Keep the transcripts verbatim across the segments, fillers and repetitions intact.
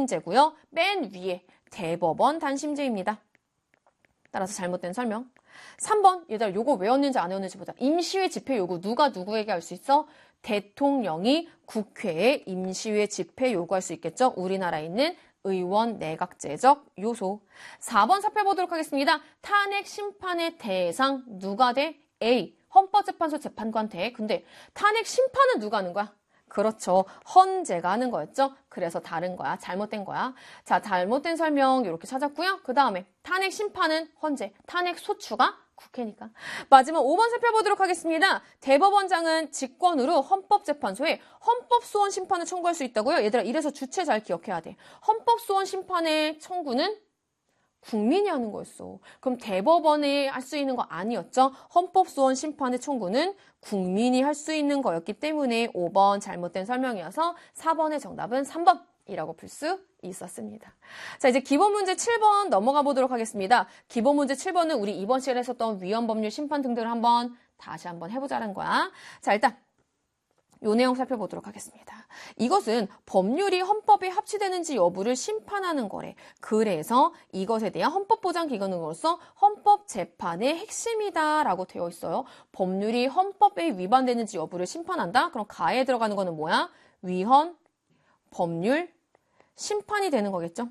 단심제고요. 맨 위에 대법원 단심제입니다. 따라서 잘못된 설명. 삼 번, 얘들아 요거 외웠는지 안 외웠는지 보자. 임시회 집회 요구 누가 누구에게 할 수 있어? 대통령이 국회에 임시회 집회 요구할 수 있겠죠? 우리나라에 있는 의원 내각제적 요소. 사 번 살펴보도록 하겠습니다. 탄핵 심판의 대상 누가 돼? A. 헌법재판소 재판관 돼. 근데 탄핵 심판은 누가 하는 거야? 그렇죠. 헌재가 하는 거였죠. 그래서 다른 거야. 잘못된 거야. 자, 잘못된 설명 이렇게 찾았고요. 그 다음에 탄핵 심판은 헌재, 탄핵 소추가 국회니까. 마지막 오 번 살펴보도록 하겠습니다. 대법원장은 직권으로 헌법재판소에 헌법소원 심판을 청구할 수 있다고요. 얘들아, 이래서 주체 잘 기억해야 돼. 헌법소원 심판의 청구는 국민이 하는 거였어. 그럼 대법원이 할 수 있는 거 아니었죠? 헌법소원 심판의 청구는 국민이 할 수 있는 거였기 때문에 오 번 잘못된 설명이어서 사 번의 정답은 삼 번이라고 풀 수 있었습니다. 자, 이제 기본 문제 칠 번 넘어가 보도록 하겠습니다. 기본 문제 칠 번은 우리 이번 시간에 했었던 위헌 법률 심판 등등을 한번 다시 한번 해보자는 거야. 자, 일단 요 내용 살펴보도록 하겠습니다. 이것은 법률이 헌법에 합치되는지 여부를 심판하는 거래. 그래서 이것에 대한 헌법보장 기관으로서 헌법재판의 핵심이다라고 되어 있어요. 법률이 헌법에 위반되는지 여부를 심판한다? 그럼 가에 들어가는 거는 뭐야? 위헌, 법률, 심판이 되는 거겠죠?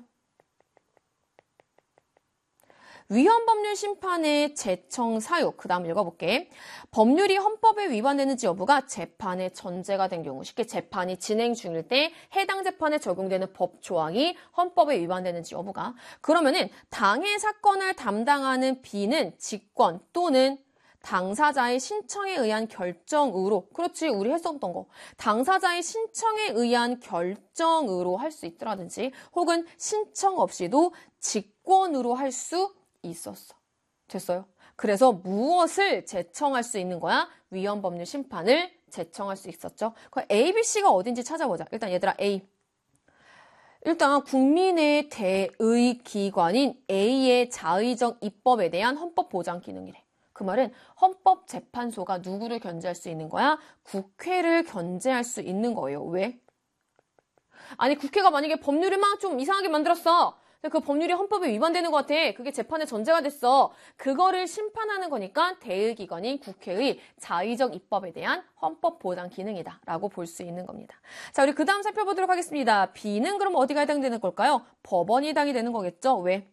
위헌법률 심판의 제청 사유, 그 다음 읽어볼게. 법률이 헌법에 위반되는지 여부가 재판의 전제가 된 경우, 쉽게 재판이 진행 중일 때 해당 재판에 적용되는 법 조항이 헌법에 위반되는지 여부가. 그러면은 당해 사건을 담당하는 B는 직권 또는 당사자의 신청에 의한 결정으로, 그렇지, 우리 했었던 거. 당사자의 신청에 의한 결정으로 할 수 있더라든지, 혹은 신청 없이도 직권으로 할 수 있었어. 됐어요? 그래서 무엇을 제청할 수 있는 거야? 위헌법률 심판을 제청할 수 있었죠. 그럼 A, B, C가 어딘지 찾아보자. 일단 얘들아, A. 일단 국민의 대의 기관인 A의 자의적 입법에 대한 헌법 보장 기능이래. 그 말은 헌법재판소가 누구를 견제할 수 있는 거야? 국회를 견제할 수 있는 거예요. 왜? 아니, 국회가 만약에 법률을 막 좀 이상하게 만들었어. 그 법률이 헌법에 위반되는 것 같아. 그게 재판의 전제가 됐어. 그거를 심판하는 거니까 대의기관인 국회의 자의적 입법에 대한 헌법 보장 기능이다 라고 볼 수 있는 겁니다. 자, 우리 그 다음 살펴보도록 하겠습니다. B는 그럼 어디가 해당되는 걸까요? 법원이 해당이 되는 거겠죠? 왜?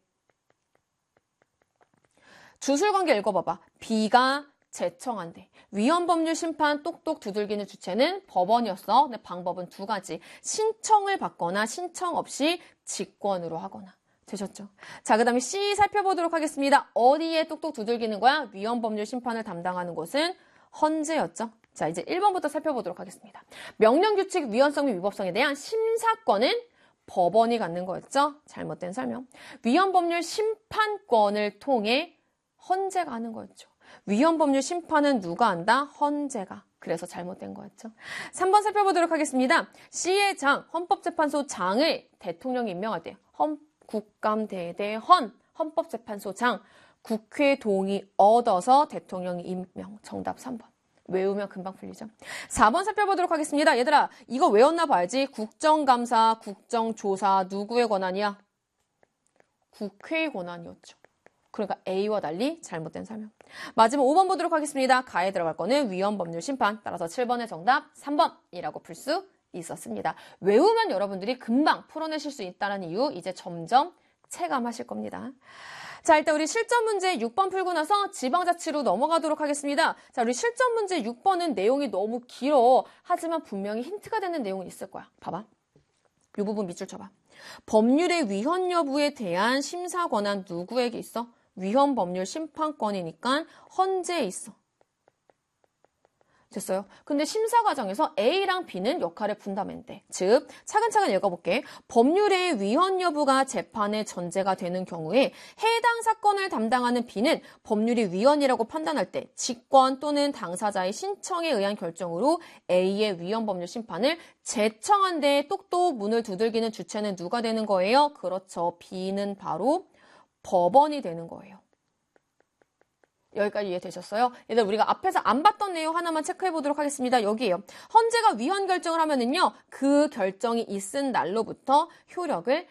주술관계 읽어봐봐. B가 제청한대. 위헌법률 심판 똑똑 두들기는 주체는 법원이었어. 근데 방법은 두 가지. 신청을 받거나 신청 없이 직권으로 하거나. 되셨죠? 자, 그 다음에 C 살펴보도록 하겠습니다. 어디에 똑똑 두들기는 거야? 위헌법률 심판을 담당하는 곳은 헌재였죠. 자, 이제 일 번부터 살펴보도록 하겠습니다. 명령규칙 위헌성 및 위법성에 대한 심사권은 법원이 갖는 거였죠. 잘못된 설명. 위헌법률 심판권을 통해 헌재가 하는 거였죠. 위헌법률 심판은 누가 한다? 헌재가. 그래서 잘못된 거였죠. 삼 번 살펴보도록 하겠습니다. C의 장, 헌법재판소 장을 대통령이 임명할 때 헌, 국감대대헌, 헌법재판소 장, 국회 동의 얻어서 대통령이 임명. 정답 삼 번. 외우면 금방 풀리죠. 사 번 살펴보도록 하겠습니다. 얘들아, 이거 외웠나 봐야지. 국정감사, 국정조사 누구의 권한이야? 국회의 권한이었죠. 그러니까 A와 달리 잘못된 설명. 마지막 오 번 보도록 하겠습니다. 가에 들어갈 거는 위헌법률 심판. 따라서 칠 번의 정답 삼 번이라고 풀 수 있었습니다. 외우면 여러분들이 금방 풀어내실 수 있다는 이유 이제 점점 체감하실 겁니다. 자, 일단 우리 실전 문제 육 번 풀고 나서 지방자치로 넘어가도록 하겠습니다. 자, 우리 실전 문제 육 번은 내용이 너무 길어. 하지만 분명히 힌트가 되는 내용이 있을 거야. 봐봐. 이 부분 밑줄 쳐봐. 법률의 위헌 여부에 대한 심사 권한 누구에게 있어? 위헌 법률 심판권이니까 헌재에 있어. 됐어요? 근데 심사 과정에서 A랑 B는 역할을 분담했는데, 즉 차근차근 읽어볼게. 법률의 위헌 여부가 재판의 전제가 되는 경우에 해당 사건을 담당하는 B는 법률이 위헌이라고 판단할 때 직권 또는 당사자의 신청에 의한 결정으로 A의 위헌 법률 심판을 제청한데 똑똑 문을 두들기는 주체는 누가 되는 거예요? 그렇죠. B는 바로 법원이 되는 거예요. 여기까지 이해되셨어요? 얘들 우리가 앞에서 안 봤던 내용 하나만 체크해 보도록 하겠습니다. 여기에요. 헌재가 위헌 결정을 하면은요, 그 결정이 있은 날로부터 효력을